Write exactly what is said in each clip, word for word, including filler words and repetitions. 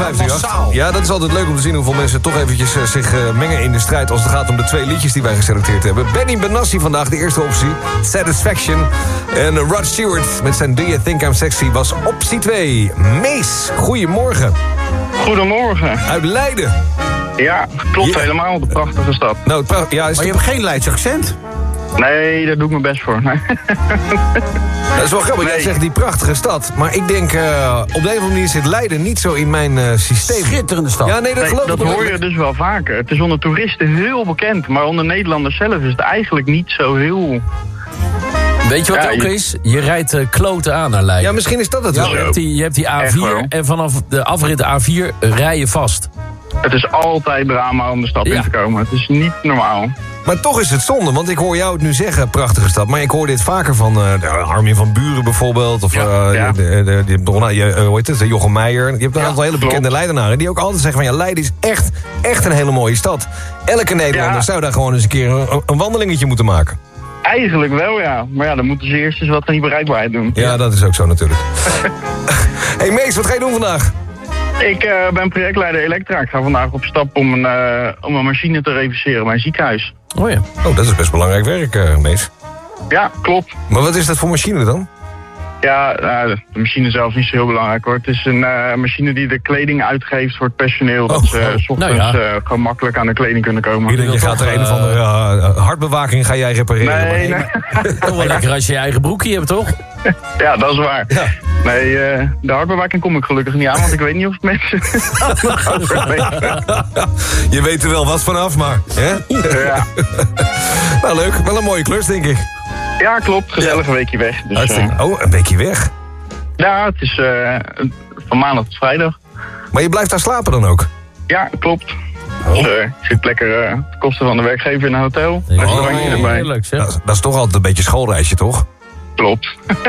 Massaal. Ja, dat is altijd leuk om te zien hoeveel mensen toch eventjes uh, zich uh, mengen in de strijd... als het gaat om de twee liedjes die wij geselecteerd hebben. Benny Benassi vandaag, de eerste optie. Satisfaction. En uh, Rod Stewart met zijn Do You Think I'm Sexy was optie twee. Mees, goedemorgen. Goedemorgen. Uit Leiden. Ja, klopt Ja. helemaal. De prachtige stad. Nou, pra- ja, is Maar je toch- hebt geen Leids accent. Nee, daar doe ik mijn best voor. Nee. dat is wel grappig, jij Nee. zegt die prachtige stad. Maar ik denk, uh, op de een of andere manier zit Leiden niet zo in mijn uh, systeem. Schitterende stad. Ja, nee, dat Nee, geloof dat ik wel. hoor je dus wel vaker. Het is onder toeristen heel bekend. Maar onder Nederlanders zelf is het eigenlijk niet zo heel... Weet je wat Ja, ook je- is? Je rijdt uh, kloten aan naar Leiden. Ja, misschien is dat het Ja, wel. je, hebt die, je hebt die Echt A vier wel. en vanaf de afrit A vier rij je vast. Het is altijd drama om de stad Ja. in te komen. Het is niet normaal. Maar toch is het zonde, want ik hoor jou het nu zeggen, prachtige stad. Maar ik hoor dit vaker van uh, de Armin van Buren bijvoorbeeld. Of Ja, uh, ja. de, de, de, die hebt nog een- je, uh, hoe heet het, Jochem Meijer. Je hebt een Ja, aantal hele klopt. bekende Leidenaren die ook altijd zeggen van... ja, Leiden is echt, echt een hele mooie stad. Elke Nederlander Ja. zou daar gewoon eens een keer een, een wandelingetje moeten maken. Eigenlijk wel, ja. Maar ja, dan moeten ze eerst eens wat aan die bereikbaarheid doen. Ja, dat is ook zo natuurlijk. Hey Mees, wat ga je doen vandaag? Ik uh, ben projectleider Elektra. Ik ga vandaag op stap om een, uh, om een machine te reviseren bij een ziekenhuis. Oh ja. Oh, dat is best belangrijk werk, uh, Mees. Ja, klopt. Maar wat is dat voor machine dan? Ja, nou, de machine zelf is niet zo heel belangrijk hoor. Het is een uh, machine die de kleding uitgeeft voor het personeel. Dat Oh, ze uh, oh. 's ochtends Nou ja. uh, gewoon makkelijk aan de kleding kunnen komen. Je, je wil gaat toch, er een of uh, andere uh, hartbewaking ga jij repareren. Nee, maar- nee. Toch wel lekker als je je eigen broekje hebt, toch? Ja, dat is waar. Ja. Nee, uh, de hardbewaking kom ik gelukkig niet aan, want ik weet niet of mensen nog over weten. Je weet er wel wat vanaf, maar... Hè? Ja. Nou, leuk. Wel een mooie klus, denk ik. Ja, klopt. Gezellig een weekje weg. Dus, uh, Hartstikke. Oh, een weekje weg. ja, het is uh, van maandag tot vrijdag. Maar je blijft daar slapen dan ook? Ja, klopt. Dus, uh, ik zit lekker uh, de kosten van de werkgever in een hotel. Restaurantje Oh, erbij. Heerlijk, zeg. Dat, is- dat is toch altijd een beetje schoolreisje, toch? Klopt.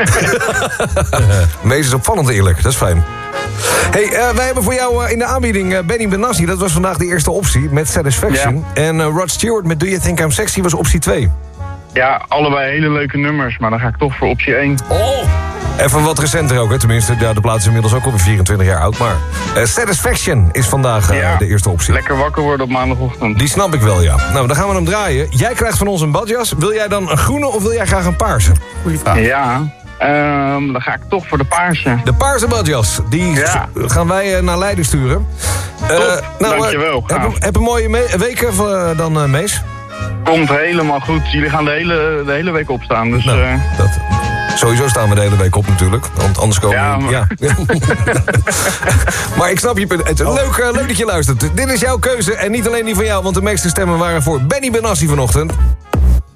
Meest is opvallend eerlijk, dat is fijn. Hey, uh, wij hebben voor jou uh, in de aanbieding uh, Benny Benassi. Dat was vandaag de eerste optie met Satisfaction. Ja. En uh, Rod Stewart met Do You Think I'm Sexy was optie twee. Ja, allebei hele leuke nummers, maar dan ga ik toch voor optie één. Oh! Even wat recenter ook, hè. Tenminste, ja, de plaat is inmiddels ook alweer vierentwintig jaar oud. Maar uh, Satisfaction is vandaag uh, Ja. de eerste optie. Lekker wakker worden op maandagochtend. Die snap ik wel, ja. Nou, dan gaan we hem draaien. Jij krijgt van ons een badjas. Wil jij dan een groene of wil jij graag een paarse? Goeie vraag. Ja, um, dan ga ik toch voor de paarse. De paarse badjas, die Ja. gaan wij uh, naar Leiden sturen. Uh, Top, dankjewel. Heb, Gaaf. heb een mooie me- week uh, dan, uh, Mees. Komt helemaal goed. Jullie gaan de hele, de hele week opstaan. Dus Nou, uh, dat, sowieso staan we de hele week op natuurlijk. Want anders komen Ja, we... maar- Ja. Maar ik snap je punt. Het is leuk, uh, leuk dat je luistert. Dit is jouw keuze en niet alleen die van jou. Want de meeste stemmen waren voor Benny Benassi vanochtend.